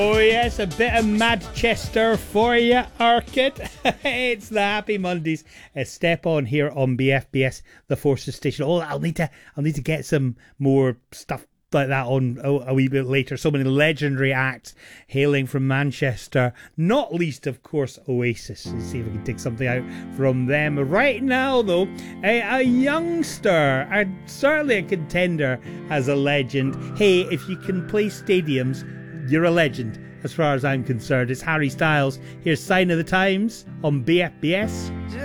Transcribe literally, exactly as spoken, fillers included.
Oh yes, a bit of Manchester for you, Arcade. It's the Happy Mondays. A step on here on B F B S, the Forces Station. Oh, I'll need to, I'll need to get some more stuff like that on a, a wee bit later. So many legendary acts hailing from Manchester, not least, of course, Oasis. Let's see if we can take something out from them. Right now, though, a, a youngster, a, certainly a contender as a legend. Hey, if you can play stadiums, you're a legend, as far as I'm concerned. It's Harry Styles. Here's Sign of the Times on B F B S.